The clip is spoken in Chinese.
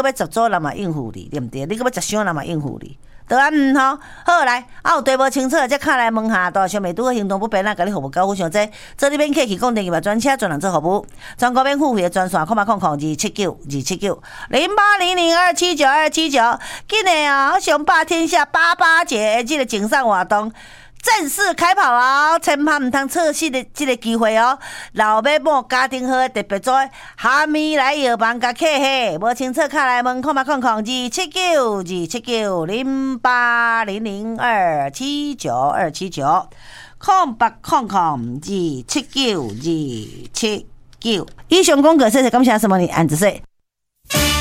要十组人嘛应付你，对不对？你搁要十箱人嘛应付你。都安吼，好来，有地无清楚，则敲来问下，大小未拄行动不便，咱甲你服务高富上济，做你免客气，讲电话专车专人做服务，全国免付费的专线，0800-279-279，紧的哦，雄霸天下88节这个竞赛活动。正式开跑哦，千万唔通错失的这个机会哦！老马某家庭号特别做虾米来药房甲客户，无清楚卡来问，0800-279-279，0800-279-279。以上广告谢谢感谢什么你按子说。